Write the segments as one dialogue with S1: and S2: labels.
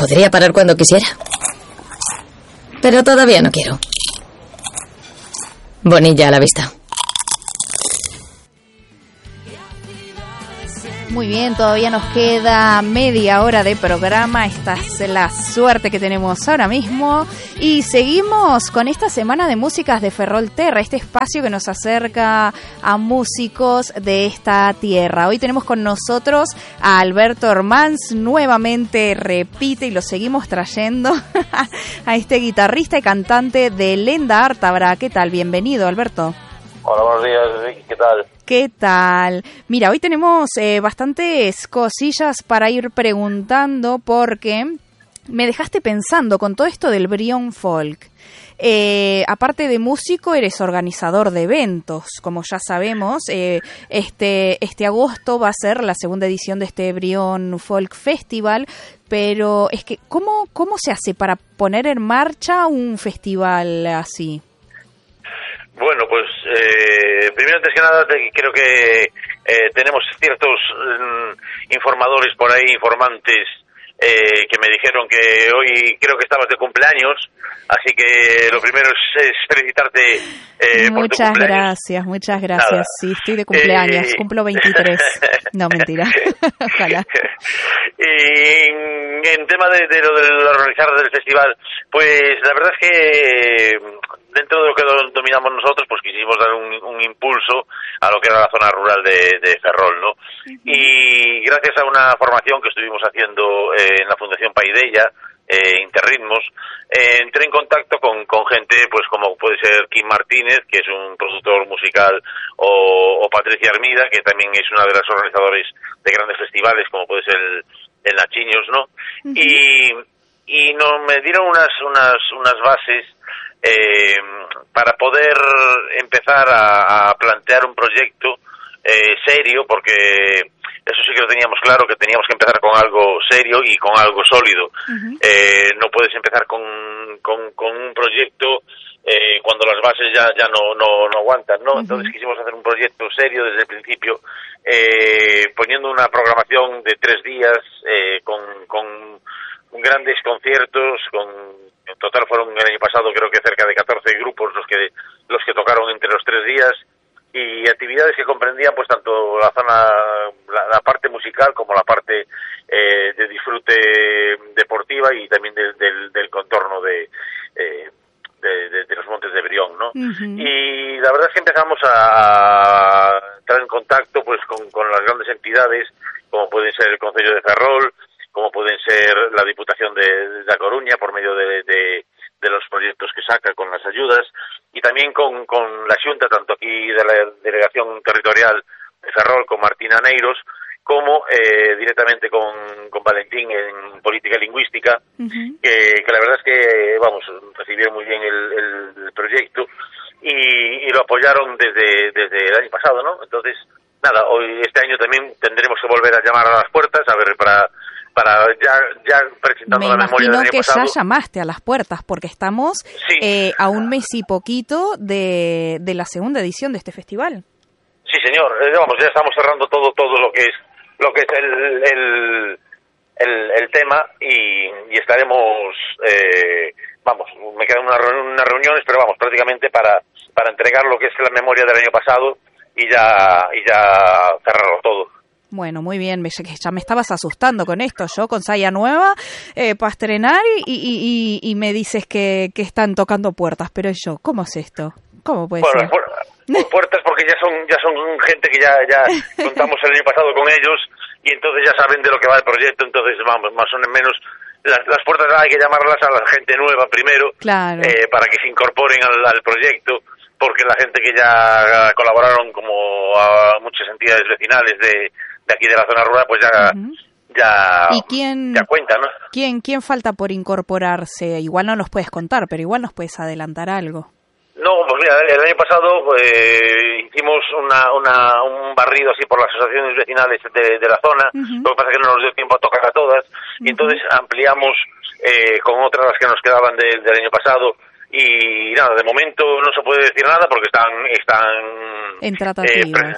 S1: Podría parar cuando quisiera. Pero todavía no quiero. Bonilla a la vista.
S2: Muy bien, todavía nos queda media hora de programa. Esta es la suerte que tenemos ahora mismo. Y seguimos con esta semana de músicas de Ferrolterra, este espacio que nos acerca a músicos de esta tierra. Hoy tenemos con nosotros a Alberto Hermans, nuevamente repite y lo seguimos trayendo a este guitarrista y cantante de Lenda Ártabra. ¿Qué tal? Bienvenido, Alberto.
S3: Hola, buenos días, Vicky, ¿qué tal?
S2: ¿Qué tal? Mira, hoy tenemos bastantes cosillas para ir preguntando porque me dejaste pensando con todo esto del Brión Folk. Aparte de músico, eres organizador de eventos, como ya sabemos. Este agosto va a ser la segunda edición de este Brión Folk Festival, pero es que ¿cómo se hace para poner en marcha un festival así?
S3: Bueno, pues primero, antes que nada, creo que tenemos ciertos informadores por ahí, informantes, que me dijeron que hoy creo que estabas de cumpleaños, así que lo primero es felicitarte por tu cumpleaños.
S2: Muchas gracias. Nada. Sí, estoy de cumpleaños, cumplo 23. No, mentira. Ojalá.
S3: Y en tema de lo del organizar del festival, pues la verdad es que dentro de lo que dominamos nosotros, pues quisimos dar un impulso a lo que era la zona rural de Ferrol, ¿no? Uh-huh. Y gracias a una formación que estuvimos haciendo en la Fundación Paideia, Interritmos, entré en contacto con gente, pues como puede ser Kim Martínez, que es un productor musical, o Patricia Armida, que también es una de las organizadoras de grandes festivales, como puede ser el Nachiños, ¿no? Uh-huh. Y me dieron unas bases para poder empezar a plantear un proyecto serio, porque eso sí que lo teníamos claro, que teníamos que empezar con algo serio y con algo sólido. Uh-huh. No puedes empezar con un proyecto cuando las bases ya no aguantan, ¿no? Uh-huh. Entonces quisimos hacer un proyecto serio desde el principio, poniendo una programación de 3 días, con grandes conciertos, en total fueron el año pasado creo que cerca de 14 grupos los que tocaron entre los 3 días, y actividades que comprendían pues tanto la parte musical como la parte de disfrute deportiva y también del contorno de los montes de Brión, ¿no? Uh-huh. Y la verdad es que empezamos a entrar en contacto pues con las grandes entidades, como pueden ser el Concello de Ferrol, como pueden ser la Diputación de La Coruña por medio de los proyectos que saca con las ayudas, y también con la Xunta, tanto aquí de la Delegación Territorial de Ferrol con Martina Neiros, como directamente con Valentín en Política Lingüística, uh-huh. que la verdad es que, recibieron muy bien el proyecto y lo apoyaron desde el año pasado, ¿no? Entonces, nada, este año también tendremos que volver a llamar a las puertas, a ver, para ya presentando la memoria del año pasado. Me imagino que ya
S2: llamaste a las puertas, porque estamos a un mes y poquito de la segunda edición de este festival.
S3: Sí, señor. Ya estamos cerrando todo lo que es el tema, y estaremos, me quedan unas reuniones, pero prácticamente para entregar lo que es la memoria del año pasado y ya cerrarlo todo.
S2: Bueno, muy bien, ya me estabas asustando con esto, yo con Saya Nueva, para estrenar y me dices que están tocando puertas, pero yo, ¿cómo es esto? ¿Cómo puede ser?
S3: Puertas porque ya son gente que ya contamos el año pasado con ellos, y entonces ya saben de lo que va el proyecto, entonces más o menos las puertas hay que llamarlas a la gente nueva primero,
S2: claro.
S3: Para que se incorporen al proyecto, porque la gente que ya colaboraron, como a muchas entidades vecinales de aquí de la zona rural, pues ya, uh-huh. ya cuenta, ¿no?
S2: ¿Quién falta por incorporarse? Igual no nos puedes contar, pero igual nos puedes adelantar algo.
S3: No, pues mira, el año pasado hicimos un barrido así por las asociaciones vecinales de la zona. Uh-huh. Lo que pasa es que no nos dio tiempo a tocar a todas, y entonces ampliamos con otras las que nos quedaban del año pasado. Y nada, de momento no se puede decir nada porque están
S2: en tratativas,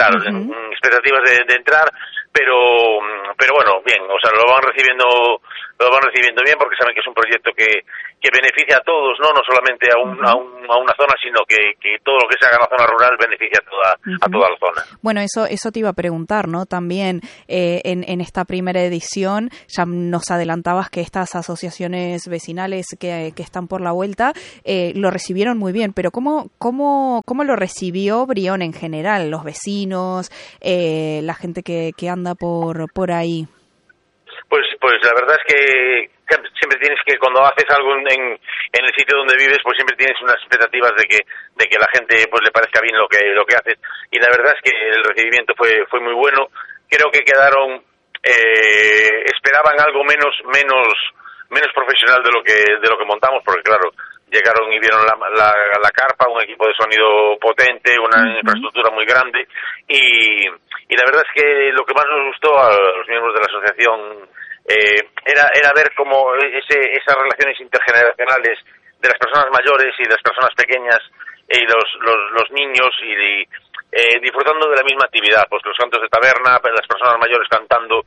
S3: en expectativas de entrar, pero bueno, bien, lo van recibiendo lo van recibiendo bien, porque saben que es un proyecto que beneficia a todos, no solamente a una zona, sino que todo lo que se haga en la zona rural beneficia a toda la zona.
S2: Bueno, eso te iba a preguntar, ¿no? También en esta primera edición ya nos adelantabas que estas asociaciones vecinales que están por la vuelta lo recibieron muy bien, pero ¿cómo lo recibió Brión en general? Los vecinos, la gente que anda por ahí.
S3: Pues la verdad es que siempre tienes que, cuando haces algo en el sitio donde vives, pues siempre tienes unas expectativas de que la gente pues le parezca bien lo que haces, y la verdad es que el recibimiento fue muy bueno. Creo que quedaron esperaban algo menos profesional de lo que montamos, porque claro, llegaron y vieron la carpa, un equipo de sonido potente, una infraestructura muy grande, y la verdad es que lo que más nos gustó a los miembros de la asociación era ver cómo esas relaciones intergeneracionales de las personas mayores y las personas pequeñas y los niños y disfrutando de la misma actividad, pues los cantos de taberna, las personas mayores cantando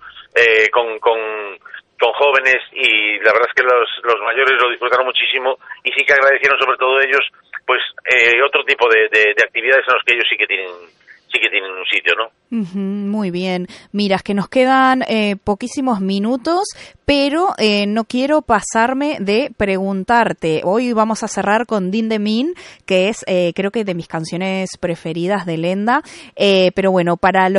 S3: con jóvenes, y la verdad es que los mayores lo disfrutaron muchísimo, y sí que agradecieron sobre todo ellos pues otro tipo de actividades en los que ellos sí que tienen un sitio, ¿no?
S2: Muy bien. Mira, es que nos quedan poquísimos minutos, pero no quiero pasarme de preguntarte. Hoy vamos a cerrar con Din de Min, que es creo que de mis canciones preferidas de Lenda, pero bueno, para los